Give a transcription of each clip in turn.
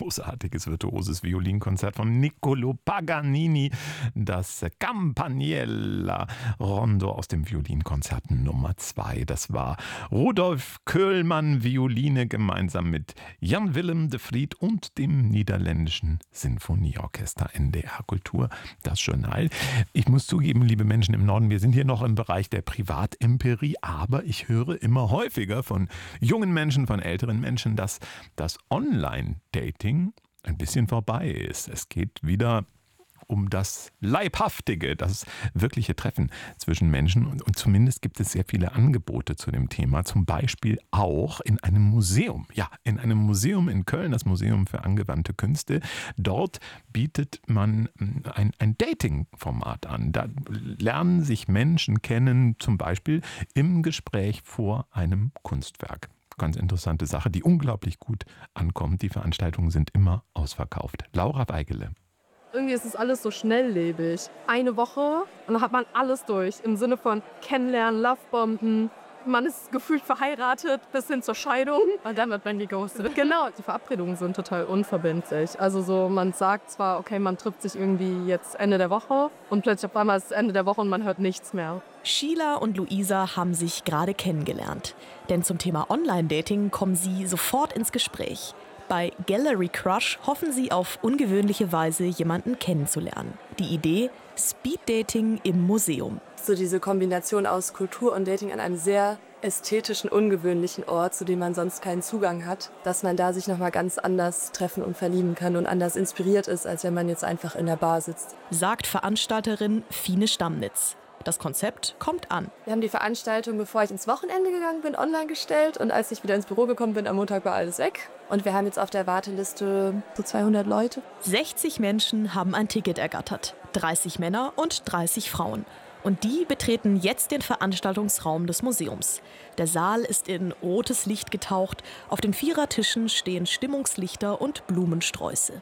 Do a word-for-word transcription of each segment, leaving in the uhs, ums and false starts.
großartiges virtuoses Violinkonzert von Niccolò Paganini, das Campaniella Rondo aus dem Violinkonzert Nummer zwei. Das war Rudolf Köhlmann Violine gemeinsam mit Jan Willem de Vriet und dem niederländischen Sinfonieorchester. N D R Kultur, das Journal. Ich muss zugeben, liebe Menschen im Norden, wir sind hier noch im Bereich der Privatempirie, aber ich höre immer häufiger von jungen Menschen, von älteren Menschen, dass das Online-Dating ein bisschen vorbei ist. Es geht wieder um das Leibhaftige, das wirkliche Treffen zwischen Menschen. Und, und zumindest gibt es sehr viele Angebote zu dem Thema. Zum Beispiel auch in einem Museum. Ja, in einem Museum in Köln, das Museum für angewandte Künste. Dort bietet man ein, ein Dating-Format an. Da lernen sich Menschen kennen, zum Beispiel im Gespräch vor einem Kunstwerk. Ganz interessante Sache, die unglaublich gut ankommt. Die Veranstaltungen sind immer ausverkauft. Laura Weigele. Irgendwie ist es alles so schnelllebig. Eine Woche und dann hat man alles durch. Im Sinne von Kennenlernen, Lovebomben. Man ist gefühlt verheiratet bis hin zur Scheidung. Und dann wird man geghostet. Genau, die Verabredungen sind total unverbindlich. Also so, man sagt zwar, okay, man trifft sich irgendwie jetzt Ende der Woche und plötzlich auf einmal ist es Ende der Woche und man hört nichts mehr. Sheila und Luisa haben sich gerade kennengelernt. Denn zum Thema Online-Dating kommen sie sofort ins Gespräch. Bei Gallery Crush hoffen sie auf ungewöhnliche Weise, jemanden kennenzulernen. Die Idee: Speed-Dating im Museum. So diese Kombination aus Kultur und Dating an einem sehr ästhetischen, ungewöhnlichen Ort, zu dem man sonst keinen Zugang hat, dass man da sich nochmal ganz anders treffen und verlieben kann und anders inspiriert ist, als wenn man jetzt einfach in der Bar sitzt. Sagt Veranstalterin Fine Stammnitz. Das Konzept kommt an. Wir haben die Veranstaltung, bevor ich ins Wochenende gegangen bin, online gestellt. Und als ich wieder ins Büro gekommen bin, am Montag war alles weg. Und wir haben jetzt auf der Warteliste so zweihundert Leute. sechzig Menschen haben ein Ticket ergattert. dreißig Männer und dreißig Frauen. Und die betreten jetzt den Veranstaltungsraum des Museums. Der Saal ist in rotes Licht getaucht. Auf den Vierertischen stehen Stimmungslichter und Blumensträuße.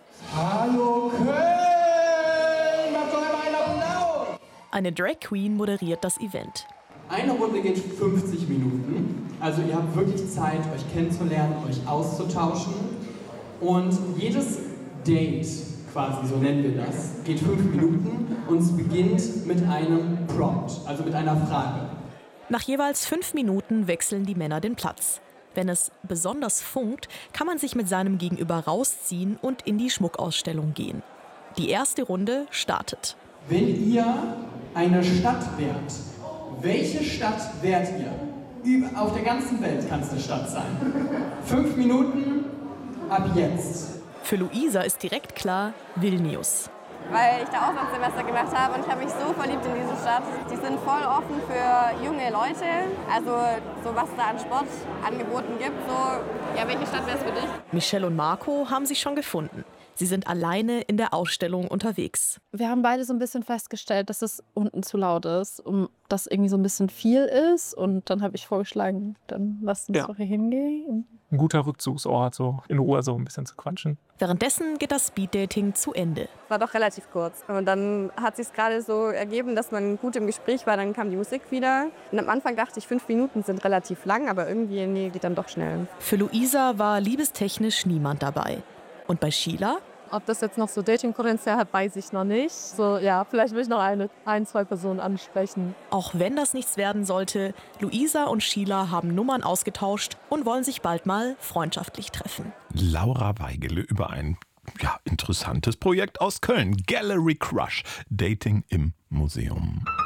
Hallo Köln! Macht doch einmal einen Applaus! Eine Drag Queen moderiert das Event. Eine Runde geht fünfzig Minuten. Also ihr habt wirklich Zeit, euch kennenzulernen, euch auszutauschen. Und jedes Date, quasi so nennen wir das, geht fünf Minuten und es beginnt mit einem Prompt, also mit einer Frage. Nach jeweils fünf Minuten wechseln die Männer den Platz. Wenn es besonders funkt, kann man sich mit seinem Gegenüber rausziehen und in die Schmuckausstellung gehen. Die erste Runde startet. Wenn ihr eine Stadt wärt, welche Stadt wärt ihr? Über, auf der ganzen Welt kann es eine Stadt sein. Fünf Minuten ab jetzt. Für Luisa ist direkt klar, Vilnius. Weil ich da Auslandssemester gemacht habe und ich habe mich so verliebt in diese Stadt. Die sind voll offen für junge Leute. Also so was da an Sportangeboten gibt. So, ja, welche Stadt wäre es für dich? Michelle und Marco haben sich schon gefunden. Sie sind alleine in der Ausstellung unterwegs. Wir haben beide so ein bisschen festgestellt, dass es unten zu laut ist und dass irgendwie so ein bisschen viel ist. Und dann habe ich vorgeschlagen, dann lasst uns Ja. doch hier hingehen. Ein guter Rückzugsort, so in Ruhe so ein bisschen zu quatschen. Währenddessen geht das Speeddating zu Ende. War doch relativ kurz. Und dann hat sich gerade so ergeben, dass man gut im Gespräch war. Dann kam die Musik wieder. Und am Anfang dachte ich, fünf Minuten sind relativ lang, aber irgendwie nee, geht dann doch schnell. Für Luisa war liebestechnisch niemand dabei. Und bei Sheila? Ob das jetzt noch so Dating-Potenzial hat, weiß ich noch nicht. So, ja, vielleicht will ich noch eine, ein, zwei Personen ansprechen. Auch wenn das nichts werden sollte, Luisa und Sheila haben Nummern ausgetauscht und wollen sich bald mal freundschaftlich treffen. Laura Weigele über ein ja, interessantes Projekt aus Köln. Gallery Crush, Dating im Museum.